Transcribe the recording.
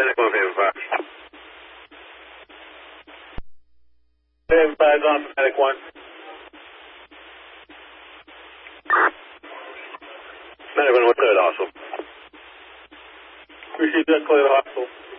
Medic 1, Van 5. Van 5 on for Medic 1. Medic 1, what's that, hospital? Received that clear to hospital.